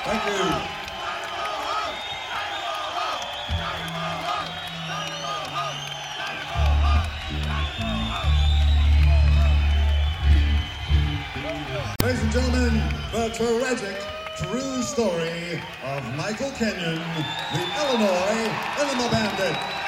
Thank you. Ladies and gentlemen, the tragic, true story of Michael Kenyon, the Illinois Enema Bandit.